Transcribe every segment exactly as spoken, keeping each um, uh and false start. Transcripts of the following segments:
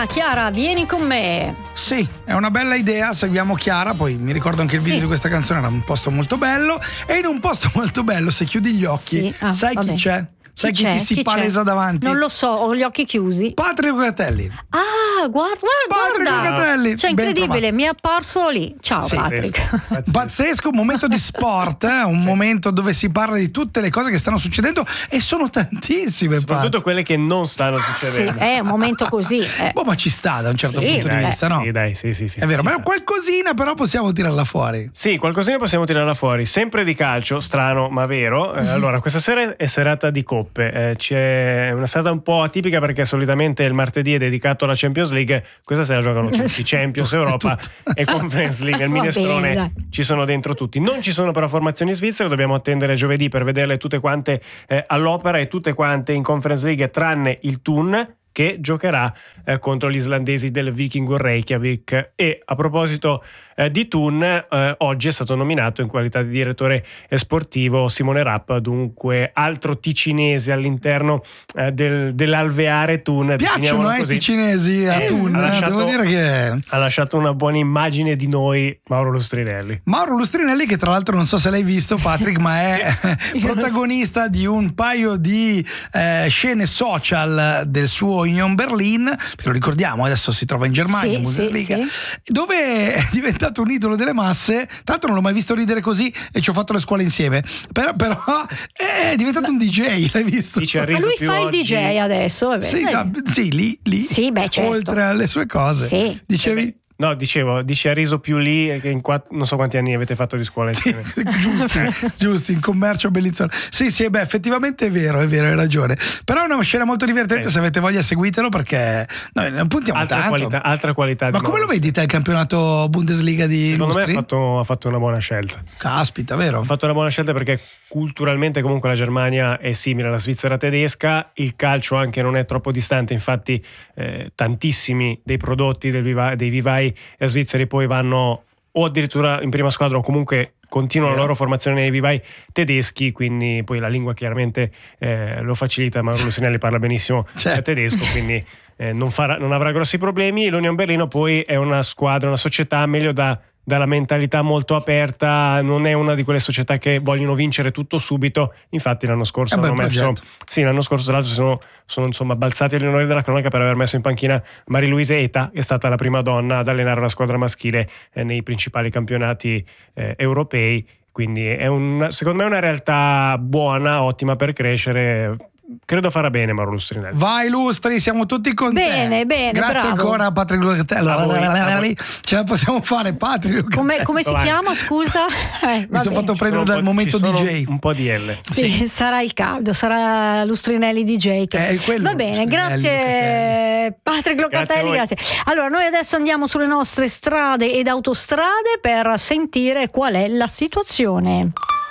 Chiara, Chiara, vieni con me. Sì, è una bella idea, seguiamo Chiara, poi mi ricordo anche il video sì. di questa canzone, era un posto molto bello, e in un posto molto bello, se chiudi gli occhi, sì. ah, sai vabbè. chi c'è? Sai chi, chi, chi si chi palesa c'è? davanti? Non lo so, ho gli occhi chiusi. Patrick Locatelli. Ah, guarda, Patrick guarda. Locatelli. Cioè, Ben incredibile, trovato. mi è apparso lì. Ciao Sì, Patrick. Pazzesco, un momento di sport, eh? un sì. momento dove si parla di tutte le cose che stanno succedendo, e sono tantissime, soprattutto Pat. quelle che non stanno succedendo. Sì, è un momento così. Eh. Oh, ma ci sta da un certo sì, punto dai, di vista, no? Sì, dai, sì, sì, sì. È vero, ci ma sta. qualcosina però possiamo tirarla fuori. Sì, qualcosina possiamo tirarla fuori. Sempre di calcio, strano ma vero. Eh, allora, questa sera è serata di coppe. Eh, c'è una serata un po' atipica perché solitamente il martedì è dedicato alla Champions League. Questa sera giocano tutti Champions, Europa e Conference League. Il minestrone bene, ci sono dentro tutti. Non ci sono però formazioni svizzere, dobbiamo attendere giovedì per vederle tutte quante eh, all'opera e tutte quante in Conference League, tranne il Thun, che giocherà eh, contro gli islandesi del Viking Reykjavik. E a proposito eh, di Thun, eh, oggi è stato nominato in qualità di direttore eh, sportivo Simone Rapp, dunque altro ticinese all'interno eh, del, dell'Alveare Thun. Piacciono eh, i ticinesi a eh, Thun, ha lasciato, devo dire che ha lasciato una buona immagine di noi Mauro Lustrinelli. Mauro Lustrinelli, che tra l'altro non so se l'hai visto, Patrick, ma è protagonista di un paio di eh, scene social del suo Union Berlin, perché lo ricordiamo, adesso si trova in Germania, sì, Bundesliga, sì, sì. dove è diventato un idolo delle masse. Tra l'altro non l'ho mai visto ridere così e ci ho fatto le scuole insieme, però, però è diventato un D J, l'hai visto? Ma lui fa oggi... il D J adesso, è vero. Sì, no, sì, lì, lì sì, beh, certo. oltre alle sue cose. Sì. Dicevi? Eh beh, no, dicevo, dice a riso più lì che in quattro, non so quanti anni avete fatto di scuola insieme. Sì, giusti, giusti, in commercio Bellinzona. Sì, sì, beh, effettivamente è vero, è vero, hai ragione. Però è una scena molto divertente, eh. se avete voglia seguitelo, perché noi non puntiamo altra tanto. Qualità, altra qualità. Ma di come modo. lo vedi te il campionato Bundesliga di Secondo Lustri? me ha fatto, ha fatto una buona scelta. Caspita, vero? Ha fatto una buona scelta perché culturalmente comunque la Germania è simile alla Svizzera tedesca, il calcio anche non è troppo distante, infatti eh, tantissimi dei prodotti del viva, dei vivai svizzeri poi vanno o addirittura in prima squadra o comunque continuano yeah. la loro formazione nei vivai tedeschi, quindi poi la lingua chiaramente eh, lo facilita. Mauro Lustrinelli parla benissimo certo. tedesco, quindi eh, non, farà, non avrà grossi problemi. L'Union Berlino poi è una squadra, una società meglio da dalla mentalità molto aperta, non è una di quelle società che vogliono vincere tutto subito. Infatti l'anno scorso hanno messo sì, l'anno scorso tra l'altro sono, sono insomma balzati agli onori della cronaca per aver messo in panchina Marie-Louise Eta, che è stata la prima donna ad allenare una squadra maschile eh, nei principali campionati eh, europei. Quindi è un, secondo me è una realtà buona, ottima per crescere. Credo farà bene Mauro Lustrinelli. Vai Lustri, siamo tutti con bene, te. Bene, Grazie bravo. ancora a Patrick Locatelli. Ce la possiamo fare, Patrick. Come, come si chiama, scusa? Eh, Mi sono fatto prendere dal momento D J. Un po' di L. Sì, sì, sarà il caldo, sarà Lustrinelli D J. Che... Eh, Va bene, grazie Locatelli. Patrick Locatelli, grazie, grazie. Allora, noi adesso andiamo sulle nostre strade ed autostrade per sentire qual è la situazione.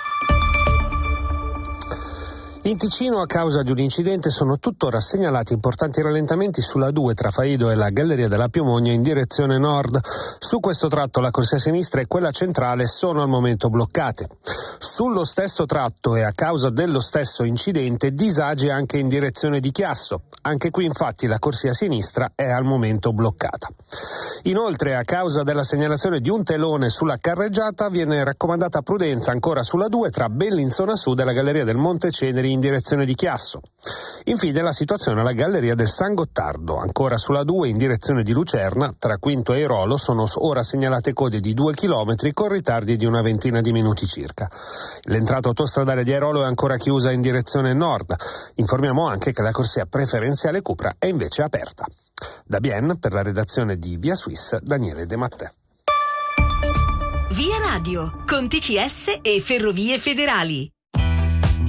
In Ticino, a causa di un incidente, sono tuttora segnalati importanti rallentamenti sulla due tra Faido e la Galleria della Piomogna in direzione nord. Su questo tratto la corsia sinistra e quella centrale sono al momento bloccate. Sullo stesso tratto e a causa dello stesso incidente disagi anche in direzione di Chiasso. Anche qui infatti la corsia sinistra è al momento bloccata. Inoltre, a causa della segnalazione di un telone sulla carreggiata, viene raccomandata prudenza ancora sulla due tra Bellinzona Sud e la Galleria del Monte Ceneri in direzione di Chiasso. Infine la situazione alla Galleria del San Gottardo, ancora sulla due in direzione di Lucerna, tra Quinto e Airolo sono ora segnalate code di due chilometri con ritardi di una ventina di minuti circa. L'entrata autostradale di Airolo è ancora chiusa in direzione nord. Informiamo anche che la corsia preferenziale Cupra è invece aperta. Da Bienne, per la redazione di Via Suisse, Daniele De Mattè. Via Radio, con T C S e Ferrovie Federali.